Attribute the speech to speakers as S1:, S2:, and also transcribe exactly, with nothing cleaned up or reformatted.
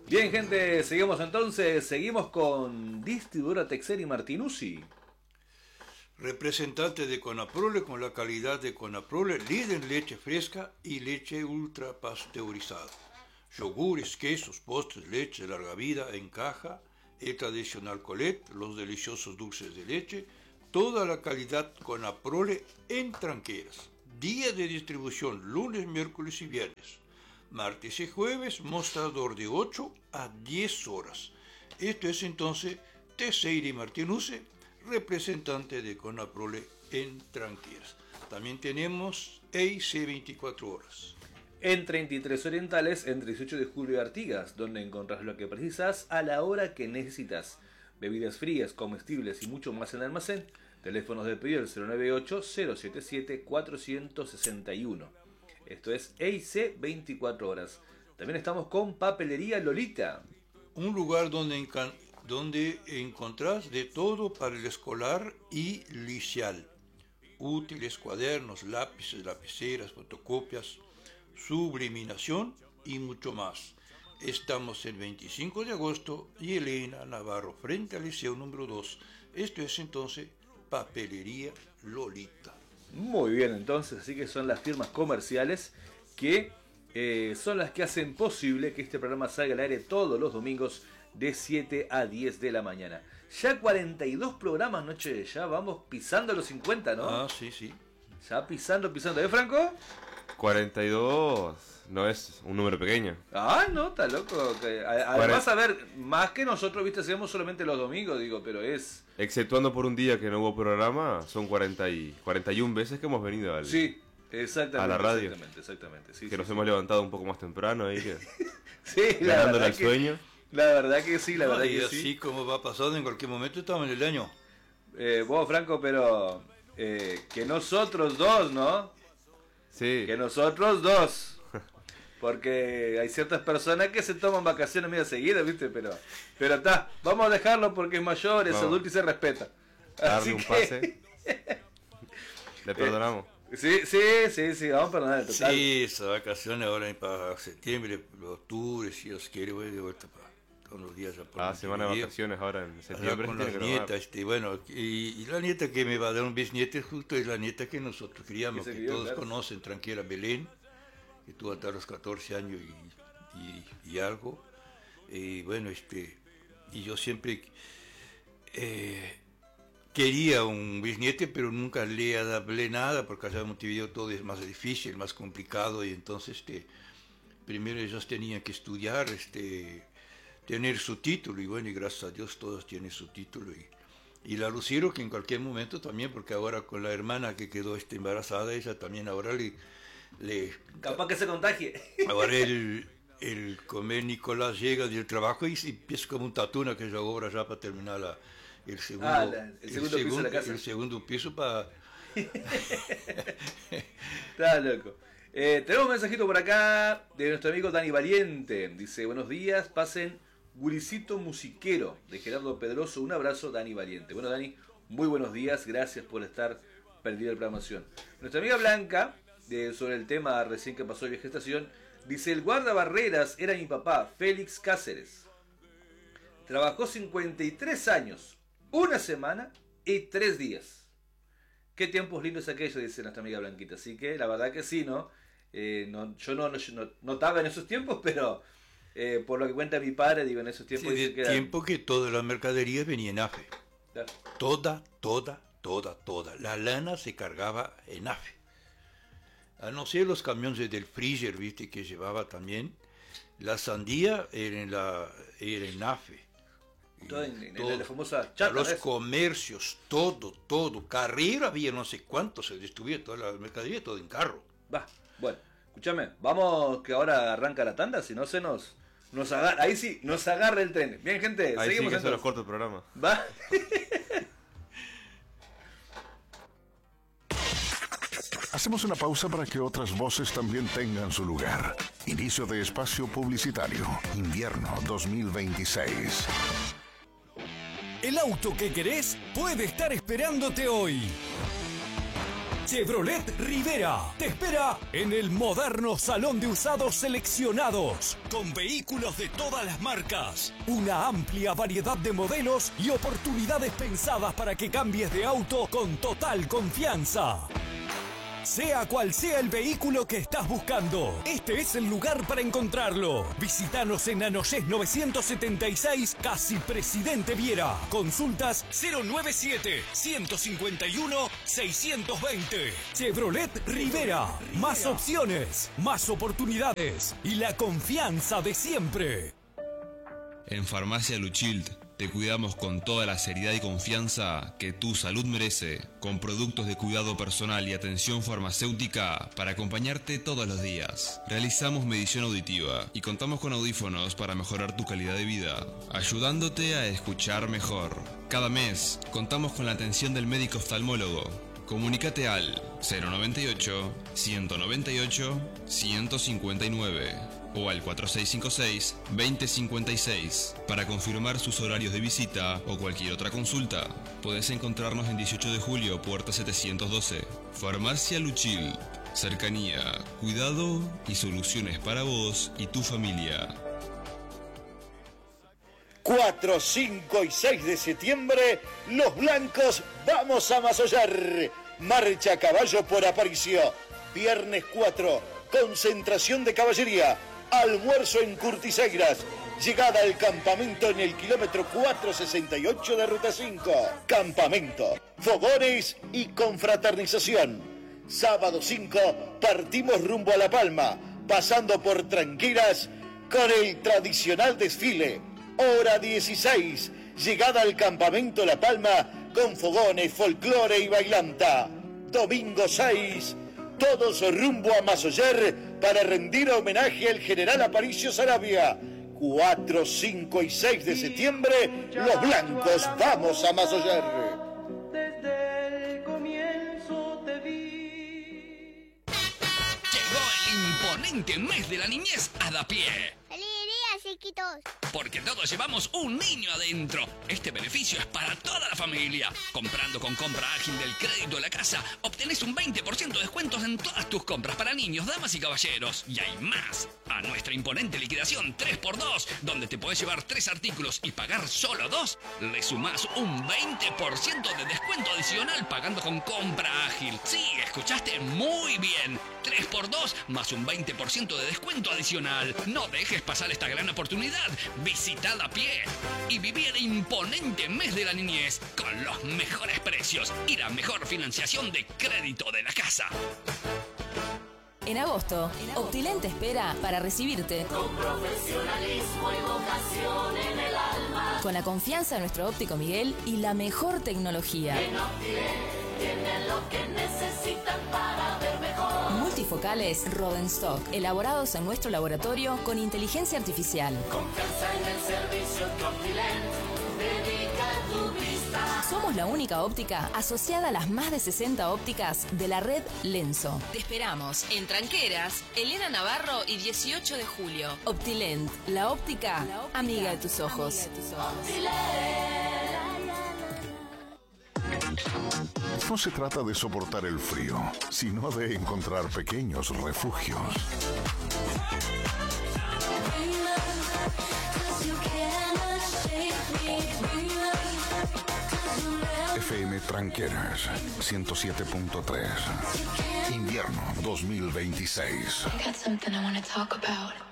S1: Bien, gente, seguimos entonces, seguimos con distribuidora Texer y Martinuzzi.
S2: Representante de Conaprole con la calidad de Conaprole, líder en leche fresca y leche ultra pasteurizada. Yogures, quesos, postres, leche de larga vida en caja, el tradicional Colette, los deliciosos dulces de leche, toda la calidad Conaprole en tranqueras. Día de distribución, lunes, miércoles y viernes. Martes y jueves, mostrador de ocho a diez horas. Esto es entonces Texer y Martinuzzi, representante de Conaprole en tranqueras. También tenemos E I C veinticuatro horas.
S1: En treinta y tres Orientales, entre dieciocho de julio y Artigas, donde encontrás lo que precisas a la hora que necesitas. Bebidas frías, comestibles y mucho más en el almacén. Teléfonos de pedido el cero nueve ocho, cero siete siete, cuatro seis uno. Esto es E I C veinticuatro horas. También estamos con Papelería Lolita.
S2: Un lugar donde, donde encontrás de todo para el escolar y liceal. Útiles, cuadernos, lápices, lapiceras, fotocopias, subliminación y mucho más. Estamos el veinticinco de agosto y Elena Navarro, frente al Liceo número dos. Esto es entonces Papelería Lolita.
S1: Muy bien, entonces, así que son las firmas comerciales que eh, son las que hacen posible que este programa salga al aire todos los domingos de siete a diez de la mañana. Ya cuarenta y dos programas, noche, ya vamos pisando los cincuenta, ¿no?
S2: Ah, sí, sí.
S1: Ya pisando, pisando. ¿Eh, Franco?
S3: cuarenta y dos no es un número pequeño.
S1: Ah, no, está loco. Que, además, a ver, más que nosotros, viste, hacemos solamente los domingos, digo, pero es...
S3: Exceptuando por un día que no hubo programa, son cuarenta y, cuarenta y una veces que hemos venido al,
S1: sí, exactamente,
S3: a la radio.
S1: Exactamente, exactamente. Sí,
S3: que
S1: sí,
S3: nos
S1: sí.
S3: hemos levantado un poco más temprano ahí, que
S1: sí, la
S3: ganándole al
S1: que,
S3: sueño.
S1: La verdad que sí, la
S2: no,
S1: verdad
S2: y
S1: que
S2: así
S1: sí.
S2: como va pasando, en cualquier momento estamos en el año.
S1: Eh, vos, Franco, pero eh, que nosotros dos, ¿no?
S3: Sí.
S1: Que nosotros dos. Porque hay ciertas personas que se toman vacaciones medio seguidas, ¿viste? Pero pero está, vamos a dejarlo porque es mayor, es
S3: Vamos.
S1: adulto y se respeta.
S3: Darle
S1: Así
S3: un
S1: que...
S3: pase. Le perdonamos.
S1: Sí, sí, sí, sí, vamos a perdonar, total.
S2: Sí, esas vacaciones ahora para septiembre, octubre, si Dios quiere, voy de vuelta para todos los días.
S3: Ah, semana de vacaciones ahora en septiembre.
S2: Con la nieta, este, bueno, y, y la nieta que me va a dar un bisnieto justo es la nieta que nosotros criamos, que, que crió, todos claro. conocen, tranquila Belén, que tuvo hasta los catorce años y, y, y algo. Y bueno, este, y yo siempre eh, quería un bisnieto, pero nunca le hablé nada, porque allá en Montevideo todo es más difícil, más complicado, y entonces este, primero ellos tenían que estudiar, este, tener su título, y bueno, y gracias a Dios todos tienen su título, y, y la Lucero que en cualquier momento también, porque ahora con la hermana que quedó este, embarazada, ella también ahora le... le
S1: capaz que se contagie.
S2: Ahora el, el comer Nicolás llega del trabajo y, y empieza como un tatuna que yo hago ahora ya para terminar la... El segundo,
S1: ah, la, el segundo
S2: el
S1: piso
S2: segundo,
S1: de la casa.
S2: El segundo piso para...
S1: Está loco. Eh, tenemos un mensajito por acá de nuestro amigo Dani Valiente. Dice, buenos días, pasen Gurisito Musiquero, de Gerardo Pedroso. Un abrazo, Dani Valiente. Bueno, Dani, muy buenos días, gracias por estar perdida la programación. Nuestra amiga Blanca, de, sobre el tema recién que pasó de gestación, dice, el guardabarreras era mi papá, Félix Cáceres. Trabajó cincuenta y tres años, una semana y tres días. Qué tiempos lindos aquellos, dice nuestra amiga Blanquita. Así que la verdad que sí, ¿no? Eh, no yo no, no, no notaba en esos tiempos, pero eh, por lo que cuenta mi padre, digo, en esos tiempos...
S2: Sí, de
S1: que
S2: tiempo que toda la mercadería venía en AFE.
S1: Claro.
S2: Toda, toda, toda, toda. La lana se cargaba en AFE. A no ser los camiones del freezer, viste, que llevaba también. La sandía era en, la, era en AFE.
S1: Todo en, en todo, la famosa chata,
S2: los
S1: ¿ves?
S2: Comercios, todo, todo. Carrera había no sé cuánto, se distribuía toda la mercadería, todo en carro.
S1: Va, bueno, escúchame, vamos que ahora arranca la tanda, si no se nos, nos agarra, ahí sí, nos agarra el tren. Bien, gente,
S3: ahí
S1: seguimos
S3: sí que
S1: entonces.
S3: se nos corta el programa.
S1: Va.
S4: Hacemos una pausa para que otras voces también tengan su lugar. Inicio de espacio publicitario. Invierno dos mil veintiséis.
S5: El auto que querés puede estar esperándote hoy. Chevrolet Rivera te espera en el moderno salón de usados seleccionados, con vehículos de todas las marcas, una amplia variedad de modelos y oportunidades pensadas para que cambies de auto con total confianza. Sea cual sea el vehículo que estás buscando, este es el lugar para encontrarlo. Visítanos en Anoyés novecientos setenta y seis, casi Presidente Viera. Consultas cero noventa y siete, ciento cincuenta y uno, seiscientos veinte. Chevrolet Rivera. Más opciones, más oportunidades y la confianza de siempre.
S6: En Farmacia Luchild te cuidamos con toda la seriedad y confianza que tu salud merece, con productos de cuidado personal y atención farmacéutica para acompañarte todos los días. Realizamos medición auditiva y contamos con audífonos para mejorar tu calidad de vida, ayudándote a escuchar mejor. Cada mes contamos con la atención del médico oftalmólogo. Comunícate al cero noventa y ocho, ciento noventa y ocho, ciento cincuenta y nueve o al cuatro seis cinco seis, veinte cincuenta y seis para confirmar sus horarios de visita o cualquier otra consulta. Podés encontrarnos en dieciocho de julio, puerta setecientos doce. Farmacia Luchild. Cercanía, cuidado y soluciones para vos y tu familia.
S7: cuatro, cinco y seis de septiembre, los blancos vamos a Masollar. Marcha a caballo por Aparicio. Viernes cuatro, concentración de caballería. Almuerzo en Curtiseiras. Llegada al campamento en el kilómetro cuatrocientos sesenta y ocho de Ruta cinco. Campamento, fogones y confraternización. Sábado cinco, partimos rumbo a La Palma, pasando por Tranqueras con el tradicional desfile. Hora dieciséis, llegada al campamento La Palma con fogones, folclore y bailanta. Domingo seis, todos rumbo a Masollar para rendir homenaje al general Aparicio Saravia. cuatro, cinco y seis de septiembre, los blancos vamos a Masollar.
S8: Desde el comienzo te vi.
S9: Llegó el imponente mes de la niñez a Dapié.
S10: ¡Feliz día, chiquitos!
S9: Porque todos llevamos un niño adentro. Este beneficio es para toda la familia. Comprando con compra ágil del crédito de la casa, obtenés un veinte por ciento de descuentos en todas tus compras para niños, damas y caballeros. Y hay más. A nuestra imponente liquidación tres por dos, donde te podés llevar tres artículos y pagar solo dos, le sumás un veinte por ciento de descuento adicional pagando con compra ágil. Sí, escuchaste muy bien. tres por dos más un veinte por ciento de descuento adicional. No dejes pasar esta gran oportunidad. Visita Dapié y viví el imponente mes de la niñez con los mejores precios y la mejor financiación de crédito de la casa.
S11: En agosto, Optilent te espera para recibirte
S12: con profesionalismo y vocación en el alma,
S11: con la confianza de nuestro óptico Miguel y la mejor tecnología.
S12: En Optilent tienen lo que necesitan para ver mejor.
S11: Multifocales Rodenstock, elaborados en nuestro laboratorio con inteligencia artificial.
S12: Confianza en el servicio que Optilent dedica a tu vista.
S11: Somos la única óptica asociada a las más de sesenta ópticas de la red Lenso. Te esperamos en Tranqueras, Elena Navarro y dieciocho de julio. Optilent, la óptica, la óptica amiga de tus ojos. Amiga de tus ojos.
S4: No se trata de soportar el frío, sino de encontrar pequeños refugios. F M Tranqueras ciento siete punto tres. Invierno dos mil veintiséis.
S13: I got something I want to talk about.